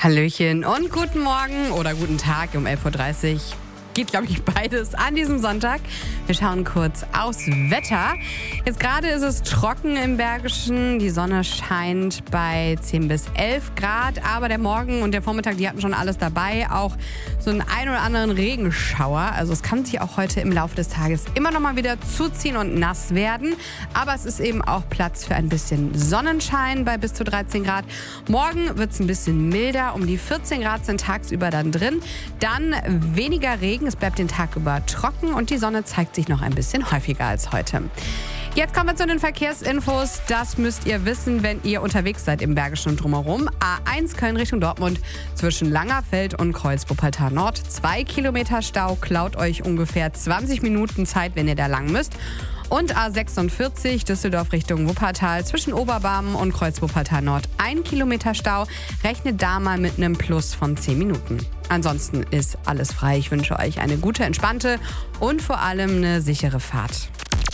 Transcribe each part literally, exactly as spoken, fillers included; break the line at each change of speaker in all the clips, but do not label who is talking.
Hallöchen und guten Morgen oder guten Tag um elf Uhr dreißig. Geht, glaube ich, beides an diesem Sonntag. Wir schauen kurz aufs Wetter. Jetzt gerade ist es trocken im Bergischen. Die Sonne scheint bei zehn bis elf Grad. Aber der Morgen und der Vormittag, die hatten schon alles dabei. Auch so einen ein oder anderen Regenschauer. Also es kann sich auch heute im Laufe des Tages immer noch mal wieder zuziehen und nass werden. Aber es ist eben auch Platz für ein bisschen Sonnenschein bei bis zu dreizehn Grad. Morgen wird es ein bisschen milder. Um die vierzehn Grad sind tagsüber dann drin. Dann weniger Regen. Es bleibt den Tag über trocken und die Sonne zeigt sich noch ein bisschen häufiger als heute. Jetzt kommen wir zu den Verkehrsinfos. Das müsst ihr wissen, wenn ihr unterwegs seid im Bergischen und drumherum. A eins Köln Richtung Dortmund zwischen Langerfeld und Kreuz-Wuppertal Nord. Zwei Kilometer Stau, klaut euch ungefähr zwanzig Minuten Zeit, wenn ihr da lang müsst. Und A sechsundvierzig Düsseldorf Richtung Wuppertal zwischen Oberbarmen und Kreuz-Wuppertal Nord. Ein Kilometer Stau, rechnet da mal mit einem Plus von zehn Minuten. Ansonsten ist alles frei. Ich wünsche euch eine gute, entspannte und vor allem eine sichere Fahrt.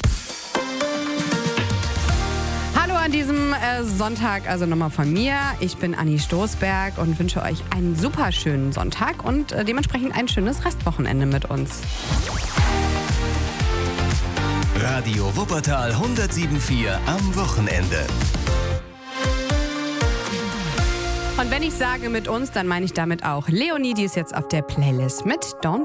Hallo an diesem äh, Sonntag, also nochmal von mir. Ich bin Anni Stoßberg und wünsche euch einen super schönen Sonntag und äh, dementsprechend ein schönes Restwochenende mit uns.
Radio Wuppertal hundertsieben Komma vier am Wochenende.
Und wenn ich sage mit uns, dann meine ich damit auch Leonie, die ist jetzt auf der Playlist mit Don't